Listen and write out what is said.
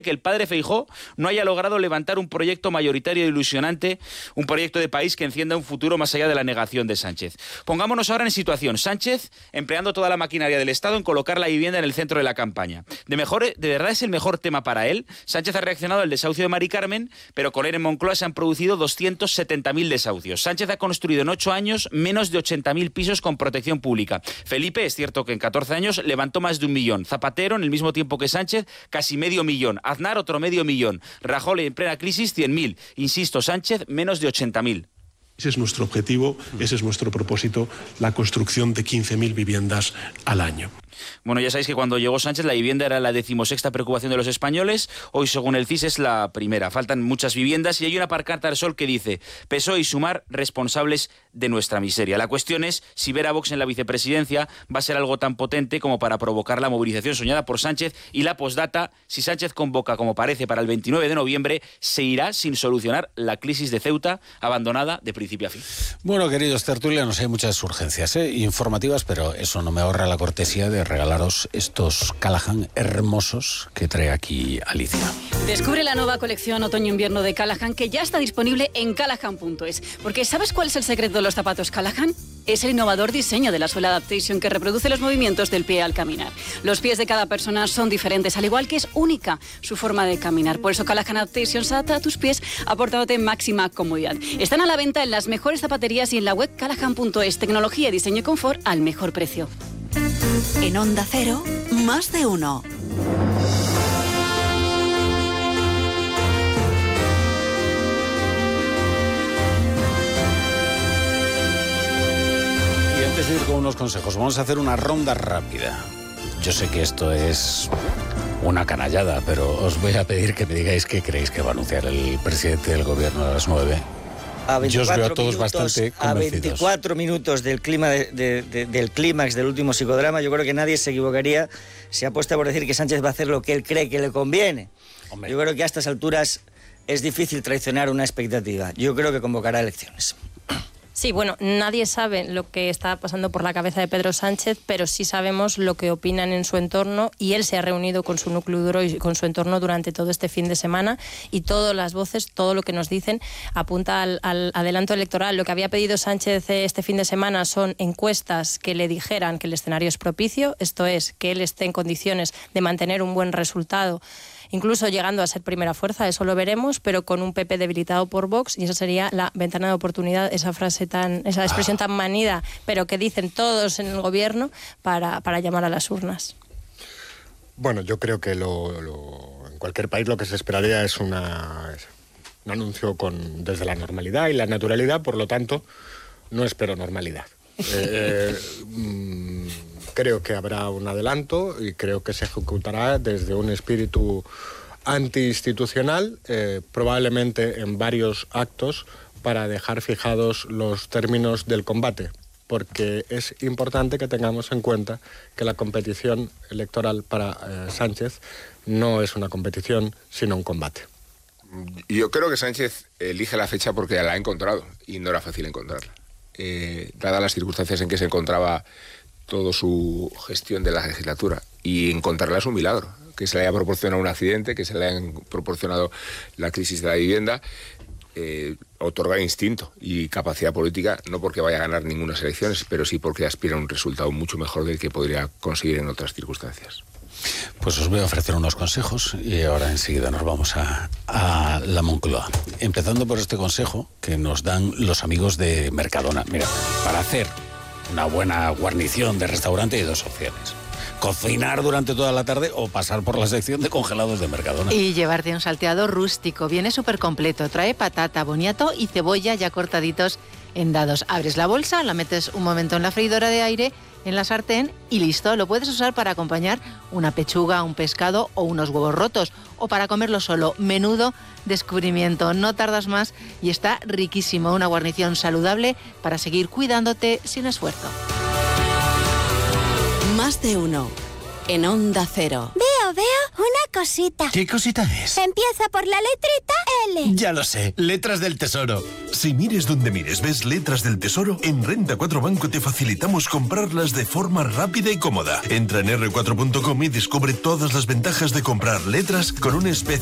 que el padre Feijóo no haya logrado levantar un proyecto mayoritario e ilusionante, un proyecto de país que encienda un futuro más allá de la negación de Sánchez. Pongámonos ahora en situación. Sánchez empleando toda la maquinaria del Estado en colocar la vivienda en el centro de la campaña. ¿De verdad es el mejor tema para él? Sánchez ha reaccionado al desahucio de Mari Carmen, pero con él en Moncloa se han producido 270.000 desahucios. Sánchez ha construido en 8 años menos de 80.000 pisos con protección pública. Felipe, es cierto que en 14 años levantó más de 1 millón. Zapatero, en el mismo tiempo que Sánchez, casi medio millón. Aznar, otro medio millón. Rajoy, en plena crisis, 100.000. Insisto, Sánchez, menos de 80.000. Ese es nuestro objetivo, ese es nuestro propósito, la construcción de 15.000 viviendas al año. Bueno, ya sabéis que cuando llegó Sánchez la vivienda era la 16ª preocupación de los españoles. Hoy, según el CIS, es la primera. Faltan muchas viviendas y hay una pancarta al sol que dice: PSOE y Sumar responsables de nuestra miseria. La cuestión es si ver a Vox en la vicepresidencia va a ser algo tan potente como para provocar la movilización soñada por Sánchez. Y la postdata: si Sánchez convoca, como parece, para el 29 de noviembre, se irá sin solucionar la crisis de Ceuta, abandonada de principio a fin. Bueno, queridos tertulianos, hay muchas urgencias informativas, pero eso no me ahorra la cortesía de regalaros estos Callahan hermosos que trae aquí Alicia. Descubre la nueva colección otoño-invierno de Callahan, que ya está disponible en callahan.es. Porque ¿sabes cuál es el secreto de los zapatos Callahan? Es el innovador diseño de la suela Adaptation, que reproduce los movimientos del pie al caminar. Los pies de cada persona son diferentes, al igual que es única su forma de caminar. Por eso Callahan Adaptation se adapta a tus pies, aportándote máxima comodidad. Están a la venta en las mejores zapaterías y en la web callahan.es. Tecnología, diseño y confort al mejor precio. En Onda Cero, más de uno. Y antes de ir con unos consejos, vamos a hacer una ronda rápida. Yo sé que esto es una canallada, pero os voy a pedir que me digáis qué creéis que va a anunciar el presidente del gobierno a las 9. Yo os veo a todos bastante convencidos. A 24 minutos del clímax del último psicodrama, yo creo que nadie se equivocaría si apuesta por decir que Sánchez va a hacer lo que él cree que le conviene. Hombre. Yo creo que a estas alturas es difícil traicionar una expectativa. Yo creo que convocará elecciones. Sí, bueno, nadie sabe lo que está pasando por la cabeza de Pedro Sánchez, pero sí sabemos lo que opinan en su entorno, y él se ha reunido con su núcleo duro y con su entorno durante todo este fin de semana, y todas las voces, todo lo que nos dicen apunta al adelanto electoral. Lo que había pedido Sánchez este fin de semana son encuestas que le dijeran que el escenario es propicio, esto es, que él esté en condiciones de mantener un buen resultado, incluso llegando a ser primera fuerza, eso lo veremos, pero con un PP debilitado por Vox, y esa sería la ventana de oportunidad, esa expresión tan manida, pero que dicen todos en el gobierno para llamar a las urnas. Bueno, yo creo que en cualquier país lo que se esperaría es un anuncio desde la normalidad y la naturalidad, por lo tanto, no espero normalidad. Creo que habrá un adelanto y creo que se ejecutará desde un espíritu antiinstitucional, probablemente en varios actos, para dejar fijados los términos del combate, porque es importante que tengamos en cuenta que la competición electoral para Sánchez no es una competición, sino un combate. Yo creo que Sánchez elige la fecha porque la ha encontrado, y no era fácil encontrarla. Dadas las circunstancias en que se encontraba toda su gestión de la legislatura, y encontrarla es un milagro, que se le haya proporcionado un accidente, que se le haya proporcionado la crisis de la vivienda, otorga instinto y capacidad política, no porque vaya a ganar ninguna elecciones, pero sí porque aspira a un resultado mucho mejor del que podría conseguir en otras circunstancias. Pues os voy a ofrecer unos consejos y ahora enseguida nos vamos a la Moncloa. Empezando por este consejo que nos dan los amigos de Mercadona. Mira, para hacer una buena guarnición de restaurante hay 2 opciones: cocinar durante toda la tarde o pasar por la sección de congelados de Mercadona. Y llevarte un salteado rústico, viene súper completo, trae patata, boniato y cebolla ya cortaditos en dados. Abres la bolsa, la metes un momento en la freidora de aire, en la sartén, y listo. Lo puedes usar para acompañar una pechuga, un pescado o unos huevos rotos, o para comerlo solo. Menudo descubrimiento, no tardas más y está riquísimo. Una guarnición saludable para seguir cuidándote sin esfuerzo. Más de uno. En Onda Cero. Veo Yo veo una cosita. ¿Qué cosita es? Empieza por la letrita L. Ya lo sé, letras del tesoro. Si mires donde mires, ves letras del tesoro, en Renta 4 Banco te facilitamos comprarlas de forma rápida y cómoda. Entra en r4.com y descubre todas las ventajas de comprar letras con un especial